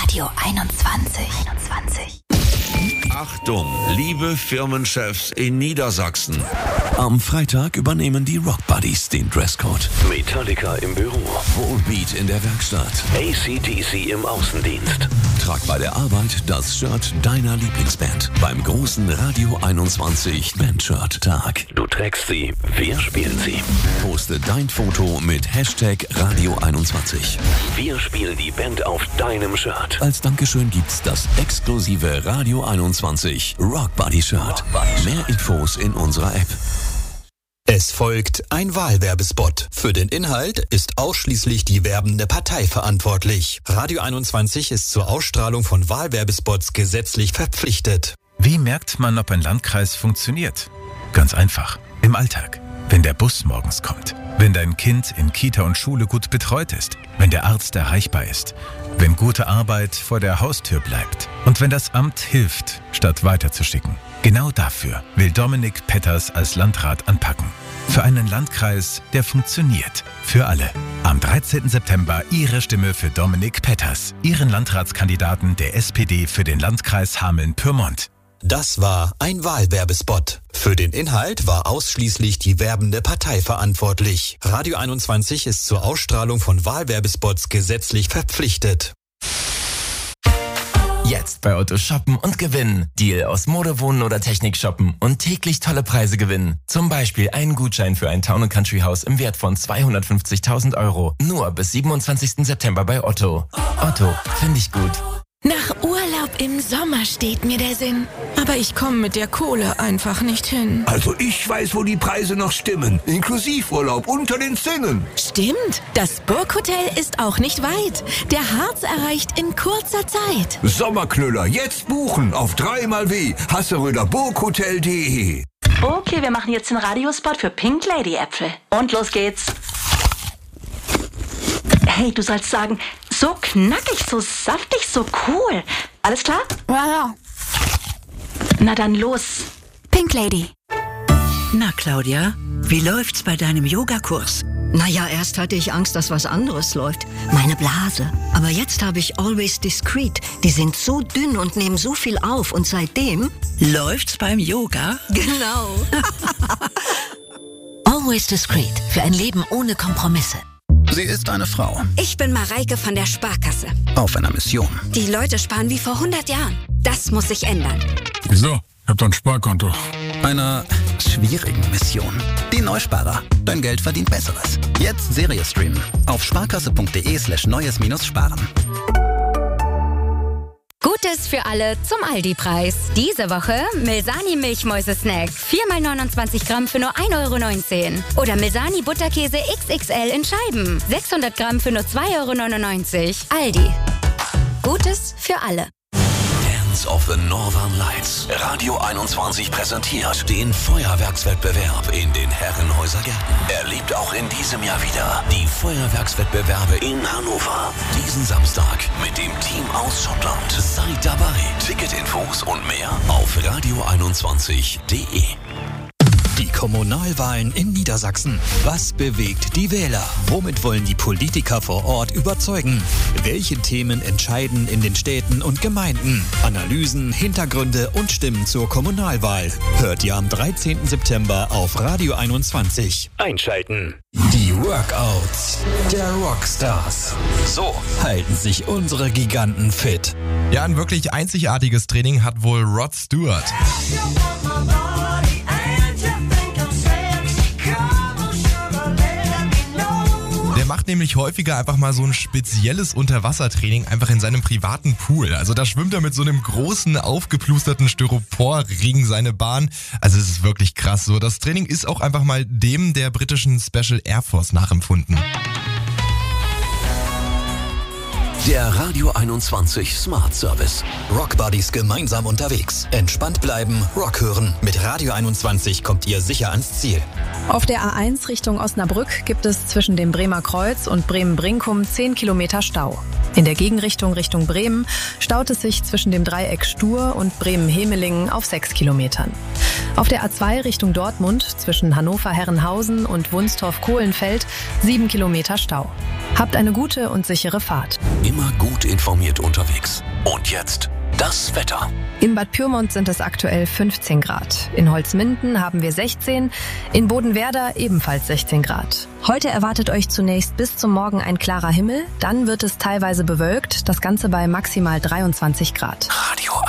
Radio 21. Achtung, liebe Firmenchefs in Niedersachsen. Am Freitag übernehmen die Rock Buddies den Dresscode. Metallica im Büro. Volbeat in der Werkstatt. AC/DC im Außendienst. Trag bei der Arbeit das Shirt deiner Lieblingsband beim großen Radio 21 Bandshirt-Tag. Du trägst sie, wir spielen sie. Poste dein Foto mit Hashtag Radio 21. Wir spielen die Band auf deinem Shirt. Als Dankeschön gibt's das exklusive Radio 21 Rock Buddy Shirt. Mehr Infos in unserer App. Es folgt ein Wahlwerbespot. Für den Inhalt ist ausschließlich die werbende Partei verantwortlich. Radio 21 ist zur Ausstrahlung von Wahlwerbespots gesetzlich verpflichtet. Wie merkt man, ob ein Landkreis funktioniert? Ganz einfach. Im Alltag. Wenn der Bus morgens kommt. Wenn dein Kind in Kita und Schule gut betreut ist. Wenn der Arzt erreichbar ist. Wenn gute Arbeit vor der Haustür bleibt. Und wenn das Amt hilft, statt weiterzuschicken. Genau dafür will Dominik Petters als Landrat anpacken. Für einen Landkreis, der funktioniert. Für alle. Am 13. September Ihre Stimme für Dominik Petters, Ihren Landratskandidaten der SPD für den Landkreis Hameln-Pyrmont. Das war ein Wahlwerbespot. Für den Inhalt war ausschließlich die werbende Partei verantwortlich. Radio 21 ist zur Ausstrahlung von Wahlwerbespots gesetzlich verpflichtet. Jetzt bei Otto shoppen und gewinnen. Deal aus Mode, Wohnen oder Technik shoppen und täglich tolle Preise gewinnen. Zum Beispiel einen Gutschein für ein Town & Country Haus im Wert von 250.000 €. Nur bis 27. September bei Otto. Otto, finde ich gut. Nach Urlaub im Sommer steht mir der Sinn. Aber ich komme mit der Kohle einfach nicht hin. Also ich weiß, wo die Preise noch stimmen. Inklusivurlaub unter den Zinnen. Stimmt, das Burghotel ist auch nicht weit. Der Harz erreicht in kurzer Zeit. Sommerknüller, jetzt buchen auf 3xW hasseröderburghotel.de. Okay, wir machen jetzt den Radiospot für Pink Lady Äpfel. Und los geht's. Hey, du sollst sagen, so knackig, so saftig, so cool. Alles klar? Ja. Na dann los. Pink Lady. Na, Claudia, wie läuft's bei deinem Yogakurs? Naja, erst hatte ich Angst, dass was anderes läuft. Meine Blase. Aber jetzt habe ich Always Discreet. Die sind so dünn und nehmen so viel auf. Und seitdem läuft's beim Yoga. Genau. Always Discreet. Für ein Leben ohne Kompromisse. Sie ist eine Frau. Ich bin Mareike von der Sparkasse. Auf einer Mission. Die Leute sparen wie vor 100 Jahren. Das muss sich ändern. Wieso? Ich hab doch ein Sparkonto. Einer schwierigen Mission. Die Neusparer. Dein Geld verdient Besseres. Jetzt Serie streamen. Auf sparkasse.de/neues-sparen. Gutes für alle zum Aldi-Preis. Diese Woche Milsani Milchmäuse-Snack. 4x29 Gramm für nur 1,19 €. Oder Milsani Butterkäse XXL in Scheiben. 600 Gramm für nur 2,99 €. Aldi. Gutes für alle. Dance of the Northern Lights. Radio 21 präsentiert den Feuerwerkswettbewerb in den Herrenhäuser Gärten. Erlebt auch in diesem Jahr wieder die Feuerwerkswettbewerbe in Hannover. Diesen Samstag mit dem Team aus Schottland. Seid dabei. Ticketinfos und mehr auf radio21.de. Die Kommunalwahlen in Niedersachsen. Was bewegt die Wähler? Womit wollen die Politiker vor Ort überzeugen? Welche Themen entscheiden in den Städten und Gemeinden? Analysen, Hintergründe und Stimmen zur Kommunalwahl. Hört ihr am 13. September auf Radio 21. Einschalten. Die Workouts der Rockstars. So halten sich unsere Giganten fit. Ja, ein wirklich einzigartiges Training hat wohl Rod Stewart. Der macht nämlich häufiger einfach mal so ein spezielles Unterwassertraining einfach in seinem privaten Pool. Also da schwimmt er mit so einem großen, aufgeplusterten Styroporring seine Bahn. Also es ist wirklich krass. So, das Training ist auch einfach mal dem der britischen Special Air Force nachempfunden. Der Radio 21 Smart Service. Rock Buddies gemeinsam unterwegs. Entspannt bleiben, Rock hören. Mit Radio 21 kommt ihr sicher ans Ziel. Auf der A1 Richtung Osnabrück gibt es zwischen dem Bremer Kreuz und Bremen-Brinkum 10 Kilometer Stau. In der Gegenrichtung Richtung Bremen staut es sich zwischen dem Dreieck Stur und Bremen-Hemelingen auf 6 Kilometern. Auf der A2 Richtung Dortmund zwischen Hannover-Herrenhausen und Wunstorf-Kohlenfeld 7 Kilometer Stau. Habt eine gute und sichere Fahrt. Immer gut informiert unterwegs. Und jetzt das Wetter. In Bad Pyrmont sind es aktuell 15 Grad. In Holzminden haben wir 16, in Bodenwerder ebenfalls 16 Grad. Heute erwartet euch zunächst bis zum Morgen ein klarer Himmel, dann wird es teilweise bewölkt, das Ganze bei maximal 23 Grad.